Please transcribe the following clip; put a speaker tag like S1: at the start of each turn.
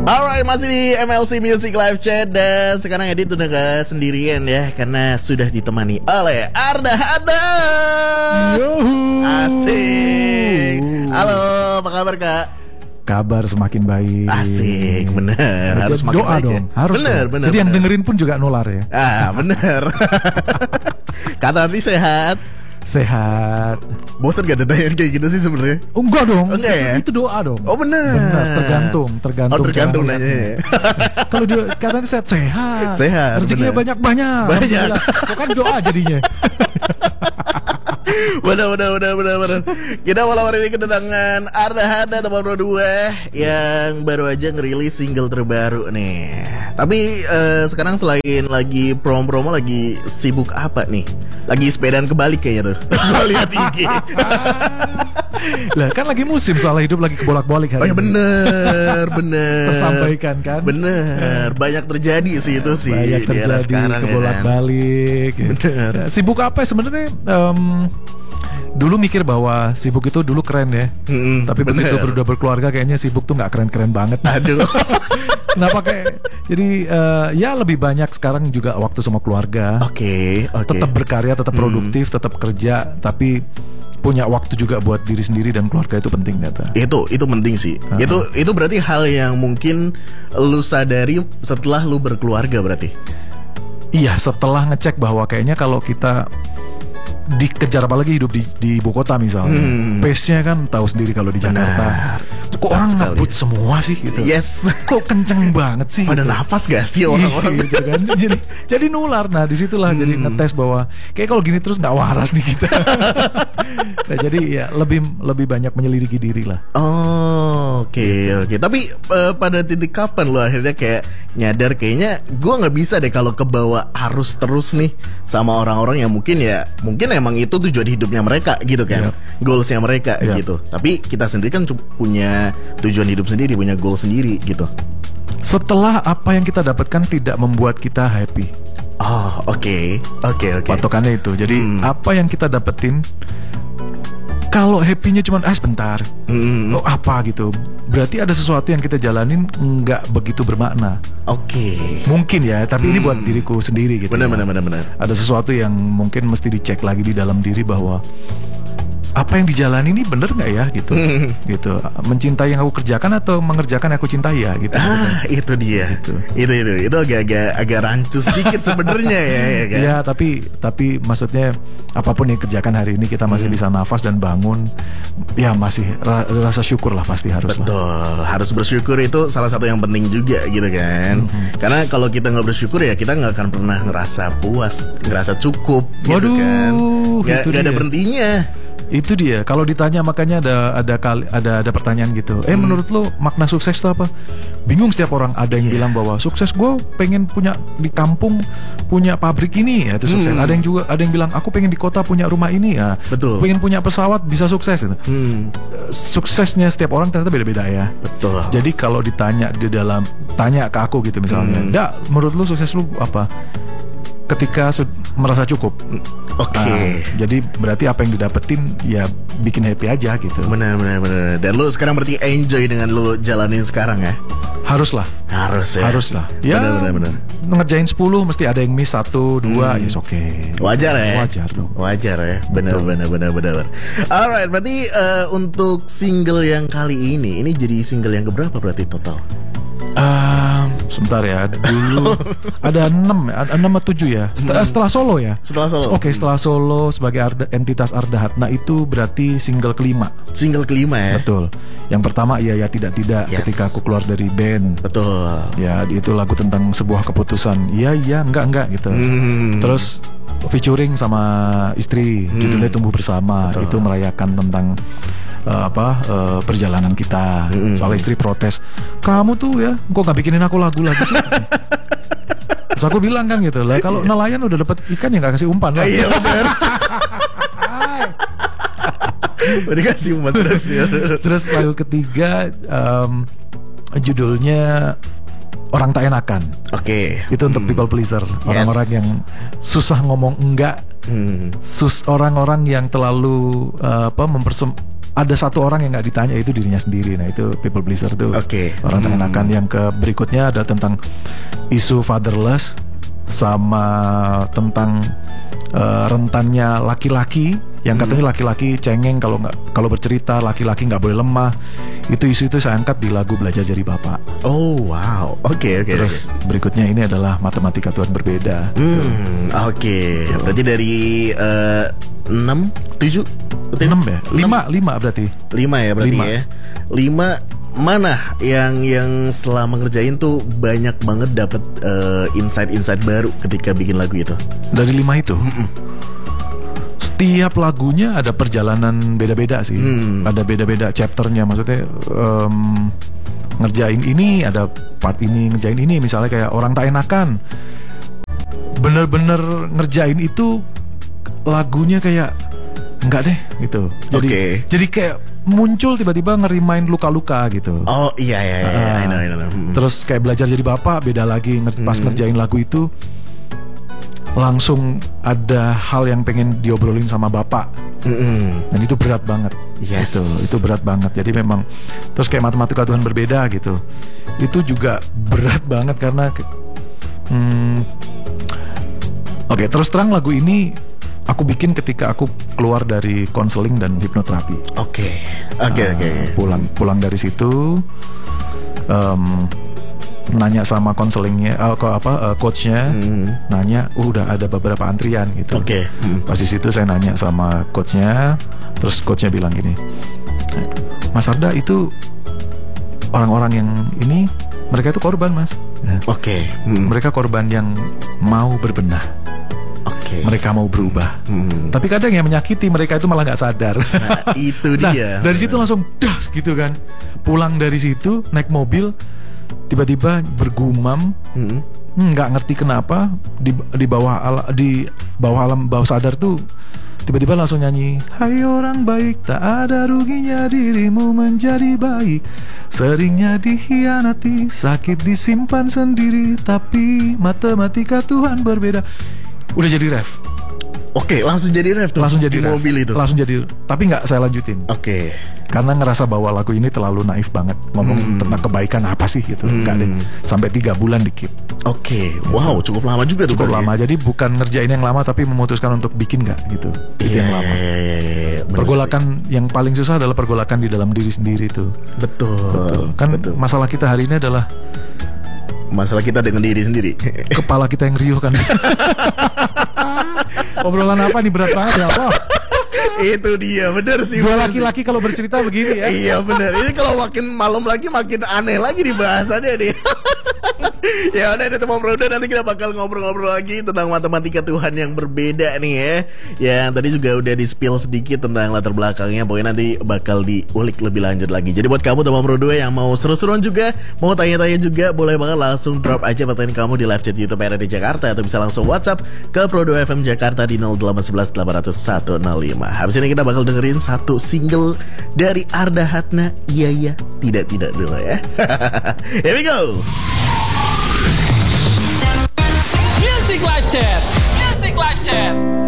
S1: Alright, masih di MLC Music Live Chat. Dan sekarang Edit udah gak sendirian ya, karena sudah ditemani oleh Arda Hadam. Asik. Halo, apa kabar Kak?
S2: Kabar semakin baik.
S1: Asik, bener. Harus makin
S2: doa
S1: baik
S2: dong,
S1: ya?
S2: harus
S1: bener,
S2: dong.
S1: bener.
S2: Jadi yang
S1: bener.
S2: dengerin pun juga nular ya.
S1: Bener. Kata nanti sehat.
S2: Sehat.
S1: Bosan gak ada kayak gitu sih sebenarnya?
S2: Oh, enggak dong.
S1: Enggak ya?
S2: Itu doa dong.
S1: Oh bener.
S2: Tergantung.
S1: Oh tergantung
S2: cara
S1: nanya.
S2: ngeliatnya. Kalau dia katanya sehat.
S1: Sehat,
S2: Rezekinya
S1: bener.
S2: banyak. Bukan doa jadinya.
S1: Bener. Kita malam hari ini kedatangan Arda Hadam nomor 2 yang baru aja ngerilis single terbaru nih. Tapi sekarang selain lagi promo-promo, lagi sibuk apa nih? Lagi sepedaan kebalik kayaknya tuh. Gue lihat IG.
S2: Lah kan lagi musim, soalnya hidup lagi kebolak-balik
S1: Oh
S2: hari
S1: ya
S2: ini.
S1: bener.
S2: Tersampaikan kan.
S1: Bener. Banyak terjadi sih itu sih
S2: Banyak
S1: di era
S2: terjadi
S1: sekarang
S2: kebolak-balik ya.
S1: Bener.
S2: Ya, sibuk apa ya sebenarnya? Dulu mikir bahwa sibuk itu dulu keren ya. Tapi begitu
S1: bener.
S2: udah berkeluarga kayaknya sibuk tuh nggak keren-keren banget.
S1: Aduh.
S2: Kenapa kayak? Jadi ya lebih banyak sekarang juga waktu sama keluarga.
S1: Oke.
S2: Tetap berkarya, tetap produktif, tetap kerja, tapi punya waktu juga buat diri sendiri dan keluarga itu penting kata.
S1: Itu penting sih. Itu berarti hal yang mungkin lu sadari setelah lu berkeluarga berarti.
S2: Iya, setelah ngecek bahwa kayaknya kalau kita dikejar, apalagi hidup di ibu kota misalnya, pace-nya kan tahu sendiri kalau di Jakarta. Kok orang ngebut semua sih gitu.
S1: Yes.
S2: Kok kenceng banget sih.
S1: Pada
S2: gitu.
S1: nafas gak sih orang-orang
S2: gitu kan. Jadi nular. Nah disitulah jadi ngetes bahwa kayak kalau gini terus nggak waras nih kita. Nah, jadi ya lebih banyak menyelidiki diri lah.
S1: Oke. Tapi pada titik kapan lo akhirnya kayak nyadar kayaknya gue nggak bisa deh kalau kebawa arus terus nih sama orang-orang yang mungkin emang itu tujuan hidupnya mereka gitu kan, goalsnya mereka gitu. Tapi kita sendiri kan punya tujuan hidup sendiri, punya goal sendiri gitu.
S2: Setelah apa yang kita dapatkan tidak membuat kita happy.
S1: Oke.
S2: Patokannya itu. Jadi apa yang kita dapetin, kalau happy-nya cuma sebentar, apa gitu, berarti ada sesuatu yang kita jalanin nggak begitu bermakna.
S1: Oke.
S2: Mungkin ya, tapi ini buat diriku sendiri gitu.
S1: Benar.
S2: Ada sesuatu yang mungkin mesti dicek lagi di dalam diri bahwa apa yang dijalani ini bener nggak ya gitu. Gitu. Mencintai yang aku kerjakan atau mengerjakan yang aku cintai ya gitu.
S1: Itu dia. Itu agak rancu sedikit sebenarnya ya kan.
S2: Ya, tapi maksudnya apapun yang kerjakan hari ini kita masih bisa nafas dan bangun, ya masih rasa syukur lah pasti harus.
S1: Betul, harus bersyukur itu salah satu yang penting juga gitu kan. Karena kalau kita nggak bersyukur ya kita nggak akan pernah ngerasa puas, ngerasa cukup gitu kan. Nggak ada berhentinya.
S2: Itu dia. Kalau ditanya makanya ada pertanyaan gitu. Menurut lo makna sukses itu apa? Bingung setiap orang. Ada yang bilang bahwa sukses gue pengen punya di kampung punya pabrik ini ya itu sukses. Ada yang bilang aku pengen di kota punya rumah ini ya.
S1: Betul.
S2: Pengen punya pesawat bisa sukses gitu. Suksesnya setiap orang ternyata beda-beda ya.
S1: Betul.
S2: Jadi kalau ditanya tanya ke aku gitu misalnya, "Ndak, menurut lo sukses lo apa?" Ketika merasa cukup.
S1: Oke.
S2: Jadi berarti apa yang didapetin ya bikin happy aja gitu.
S1: Benar. Dan lu sekarang berarti enjoy dengan lu jalanin sekarang ya?
S2: Haruslah.
S1: Haruslah.
S2: Ya,
S1: benar.
S2: ngerjain 10 mesti ada yang miss 1, 2, yes oke.
S1: Wajar ya?
S2: Wajar dong.
S1: Wajar ya? Benar. Alright, berarti untuk single yang kali ini jadi single yang keberapa berarti total?
S2: Sebentar ya, dulu ada 6 atau 7 ya. Setelah solo ya.
S1: Setelah solo.
S2: Oke, setelah solo sebagai entitas Arda Hadam itu berarti single kelima.
S1: Single kelima ya.
S2: Betul. Yang pertama iya tidak
S1: Yes.
S2: ketika aku keluar dari band.
S1: Betul.
S2: Ya, itu lagu tentang sebuah keputusan. Iya, enggak gitu. Terus featuring sama istri, judulnya Tumbuh Bersama.
S1: Betul.
S2: Itu merayakan tentang perjalanan kita. Soalnya istri protes, kamu tuh ya kok gak bikinin aku lagu lagi sih. Terus aku bilang kan gitu lah, kalau nelayan udah dapat ikan ya gak kasih umpan lah.
S1: Iya benar. Udah kasih umpan terus ya.
S2: Terus lagu ketiga judulnya Orang Tak Enakan.
S1: Oke.
S2: Itu untuk people pleaser, orang-orang yang susah ngomong enggak, orang-orang yang terlalu ada satu orang yang nggak ditanya, itu dirinya sendiri. Nah itu people pleaser tuh.
S1: Oke.
S2: Orang tenang-enakan. Yang ke berikutnya ada tentang isu fatherless, sama tentang rentannya laki-laki, yang katanya laki-laki cengeng kalau bercerita, laki-laki nggak boleh lemah. Itu isu itu saya angkat di lagu Belajar Jadi Bapak.
S1: Oh wow, oke.
S2: Terus berikutnya ini adalah Matematika Tuhan Berbeda.
S1: Oke. Berarti dari 6, 7,
S2: 6 ya? 5 berarti.
S1: 5 ya berarti
S2: 5.
S1: ya. 5 mana yang selama ngerjain tuh banyak banget dapat insight baru ketika bikin lagu itu?
S2: Dari 5 itu. Setiap lagunya ada perjalanan beda-beda sih. Ada beda-beda chapternya. Maksudnya ngerjain ini, ada part ini, ngerjain ini. Misalnya kayak Orang Tak Enakan, bener-bener ngerjain itu lagunya kayak enggak deh gitu. Jadi kayak muncul tiba-tiba ngerimain luka-luka gitu.
S1: Oh iya. I know.
S2: Terus kayak Belajar Jadi Bapak beda lagi. Pas ngerjain lagu itu langsung ada hal yang pengen diobrolin sama bapak. Dan itu berat banget.
S1: Yes.
S2: Itu berat banget. Jadi memang, terus kayak Matematika Tuhan Berbeda gitu, itu juga berat banget karena Oke, terus terang lagu ini aku bikin ketika aku keluar dari konseling dan hipnoterapi.
S1: Oke.
S2: Pulang dari situ, nanya sama konselingnya, coachnya, nanya, udah ada beberapa antrian gitu.
S1: Oke.
S2: Pas di situ saya nanya sama coachnya, terus coachnya bilang gini, Mas Arda, itu orang-orang yang ini, mereka itu korban, Mas.
S1: Oke.
S2: Mereka korban yang mau berbenah. Mereka mau berubah. Tapi kadang yang menyakiti mereka itu malah nggak sadar.
S1: Nah, itu dia.
S2: Dari situ langsung das gitu kan. Pulang dari situ naik mobil, tiba-tiba bergumam, nggak ngerti kenapa di bawah alam bawah sadar tuh tiba-tiba langsung nyanyi, hai orang baik, tak ada ruginya dirimu menjadi baik, seringnya dikhianati, sakit disimpan sendiri, tapi matematika Tuhan berbeda. Udah jadi ref.
S1: Oke, langsung jadi ref tuh.
S2: Langsung jadi
S1: di
S2: ref.
S1: mobil itu.
S2: Langsung jadi, tapi nggak saya lanjutin.
S1: Oke.
S2: Karena ngerasa bahwa lagu ini terlalu naif banget, ngomong tentang kebaikan apa sih gitu. Enggak deh. Sampai 3 bulan di-keep.
S1: Oke. Wow, cukup lama juga tuh.
S2: Cukup lama. Jadi bukan ngerjain yang lama, tapi memutuskan untuk bikin nggak gitu. Bikin yang lama. Pergolakan yang paling susah adalah pergolakan di dalam diri sendiri tuh.
S1: Betul.
S2: Kan masalah kita hari ini adalah
S1: masalah kita dengan diri sendiri.
S2: Kepala kita yang riuh kan. Obrolan apa nih, berat banget ya Allah.
S1: Itu dia, bener sih.
S2: Dua laki-laki kalau bercerita begini ya.
S1: Iya bener. Ini kalau makin malam lagi makin aneh lagi nih bahasannya nih. Ya udah itu Om Roda, nanti kita bakal ngobrol-ngobrol lagi tentang matematika Tuhan yang berbeda nih ya. Yang tadi juga udah di-spill sedikit tentang latar belakangnya. Pokoknya nanti bakal diulik lebih lanjut lagi. Jadi buat kamu Om Roda yang mau seru-seruan juga, mau tanya-tanya juga, boleh banget langsung drop aja pertanyaan kamu di live chat YouTube RRD Jakarta, atau bisa langsung WhatsApp ke Pro 2 FM Jakarta di 0811 800 105. Habis ini kita bakal dengerin satu single dari Arda Hatna, Iya Tidak dulu ya. Here we go.
S3: Music Live Chat.